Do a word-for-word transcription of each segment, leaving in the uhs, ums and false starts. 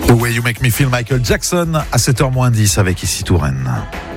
The Way You Make Me Feel, Michael Jackson, à sept heures moins dix avec ici Touraine.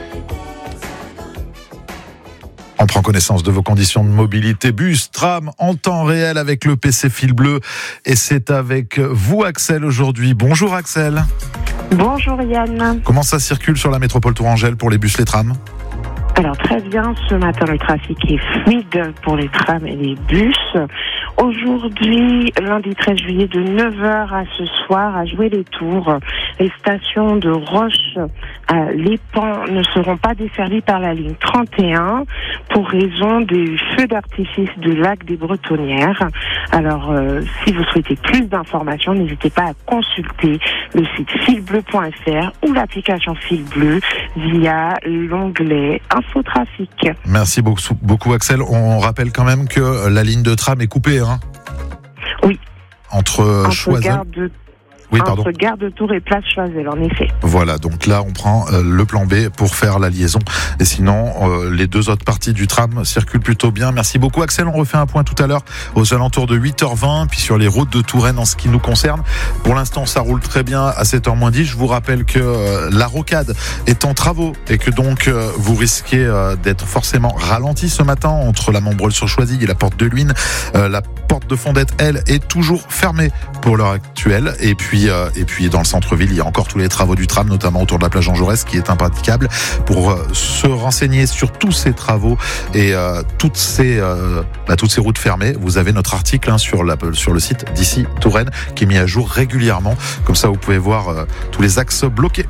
On prend connaissance de vos conditions de mobilité, bus, tram, en temps réel avec le P C Fil Bleu. Et c'est avec vous, Axel, aujourd'hui. Bonjour, Axel. Bonjour, Yann. Comment ça circule sur la métropole tourangelle pour les bus, les trams ? Alors, très bien. Ce matin, le trafic est fluide pour les trams et les bus. Aujourd'hui, lundi treize juillet, de neuf heures à ce soir, à jouer les tours, les stations de Roche à Lépan ne seront pas desservies par la ligne trente et un pour raison des feux d'artifice du lac des Bretonnières. Alors, euh, si vous souhaitez plus d'informations, n'hésitez pas à consulter le site filbleu point f r ou l'application Filbleu via l'onglet Infotrafic. Merci beaucoup, beaucoup, Axel. On rappelle quand même que la ligne de tram est coupée, hein ? Oui. Entre, Entre Choiseul. gare de Oui, pardon. Entre Gare de Tours et Place Choiseul, en effet. Voilà, donc là, on prend euh, le plan B pour faire la liaison. Et sinon, euh, les deux autres parties du tram circulent plutôt bien. Merci beaucoup, Axel. On refait un point tout à l'heure aux alentours de huit heures vingt, puis sur les routes de Touraine en ce qui nous concerne. Pour l'instant, ça roule très bien à sept heures moins dix. Je vous rappelle que euh, la rocade est en travaux et que donc euh, vous risquez euh, d'être forcément ralenti ce matin entre la Montbreuil-sur-Choisy et la porte de Luynes. Euh, la porte de Fondette, elle, est toujours fermée pour l'heure actuelle. Et puis Et puis dans le centre-ville, il y a encore tous les travaux du tram, notamment autour de la plage Jean Jaurès, qui est impraticable. Pour euh, se renseigner sur tous ces travaux et euh, toutes ces euh, bah, toutes ces routes fermées, vous avez notre article hein, sur la sur le site d'ici Touraine qui est mis à jour régulièrement. Comme ça, vous pouvez voir euh, tous les axes bloqués.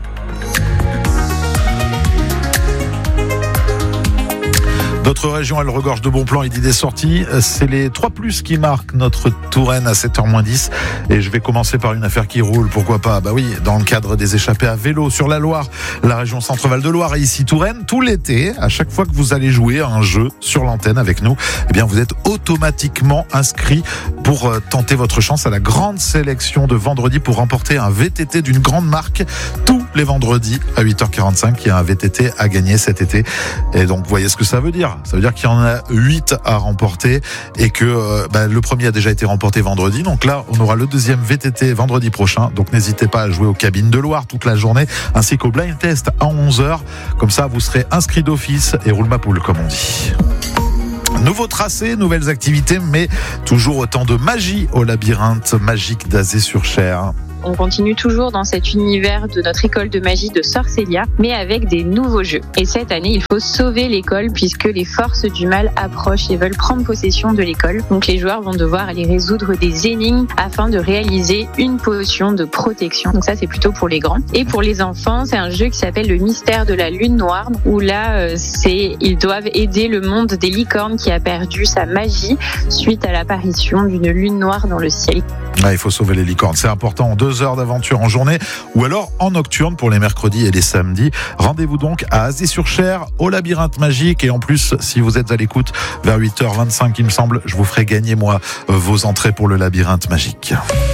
D'autres régions, elles regorgent de bons plans et d'idées sorties. C'est les trois plus qui marquent notre Touraine à sept heures moins dix. Et je vais commencer par une affaire qui roule, pourquoi pas ? Bah oui, dans le cadre des échappées à vélo sur la Loire, la région Centre-Val de Loire et ici Touraine, tout l'été, à chaque fois que vous allez jouer à un jeu sur l'antenne avec nous, eh bien vous êtes automatiquement inscrit pour tenter votre chance à la grande sélection de vendredi pour remporter un V T T d'une grande marque. Tous les vendredis à huit heures quarante-cinq, il y a un V T T à gagner cet été. Et donc, vous voyez ce que ça veut dire ? Ça veut dire qu'il y en a huit à remporter et que euh, bah, le premier a déjà été remporté vendredi. Donc là, on aura le deuxième V T T vendredi prochain. Donc n'hésitez pas à jouer aux cabines de Loire toute la journée, ainsi qu'au blind test à onze heures. Comme ça, vous serez inscrit d'office et roule ma poule, comme on dit. Nouveau tracé, nouvelles activités, mais toujours autant de magie au labyrinthe magique d'Azay-sur-Cher. On continue toujours dans cet univers de notre école de magie de Sorcellia, mais avec des nouveaux jeux. Et cette année, il faut sauver l'école puisque les forces du mal approchent et veulent prendre possession de l'école. Donc les joueurs vont devoir aller résoudre des énigmes afin de réaliser une potion de protection. Donc ça, c'est plutôt pour les grands. Et pour les enfants, c'est un jeu qui s'appelle le mystère de la lune noire, où là, c'est ils doivent aider le monde des licornes qui a perdu sa magie suite à l'apparition d'une lune noire dans le ciel. Ah, il faut sauver les licornes, c'est important. Deux heures d'aventure en journée ou alors en nocturne pour les mercredis et les samedis. Rendez-vous donc à Azay-sur-Cher au labyrinthe magique. Et en plus, si vous êtes à l'écoute, vers huit heures vingt-cinq, il me semble, je vous ferai gagner, moi, vos entrées pour le labyrinthe magique.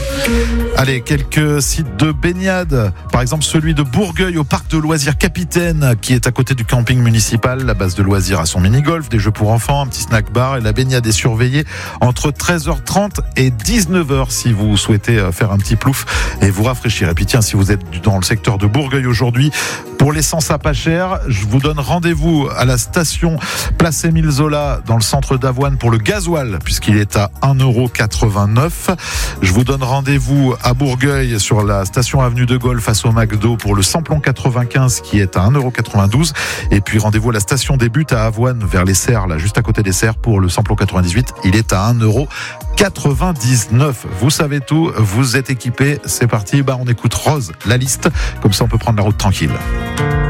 Allez, quelques sites de baignade. Par exemple, celui de Bourgueil au parc de loisirs Capitaine, qui est à côté du camping municipal. La base de loisirs a son mini-golf, des jeux pour enfants, un petit snack bar et la baignade est surveillée entre treize heures trente et dix-neuf heures si vous souhaitez faire un petit plouf et vous rafraîchir. Et puis tiens, si vous êtes dans le secteur de Bourgueil aujourd'hui, pour l'essence à pas cher, je vous donne rendez-vous à la station Place Émile Zola dans le centre d'Avoine pour le gasoil, puisqu'il est à un euro quatre-vingt-neuf. Je vous donne rendez-vous à Bourgueil sur la station Avenue de Gaulle face au McDo pour le samplon quatre-vingt-quinze qui est à un euro quatre-vingt-douze. Et puis rendez-vous à la station des Buttes à Avoine vers les Serres, là juste à côté des Serres pour le samplon quatre-vingt-dix-huit. Il est à un euro quatre-vingt-dix-neuf. Vous savez tout, vous êtes équipés. C'est parti, bah on écoute Rose, la liste. Comme ça on peut prendre la route tranquille.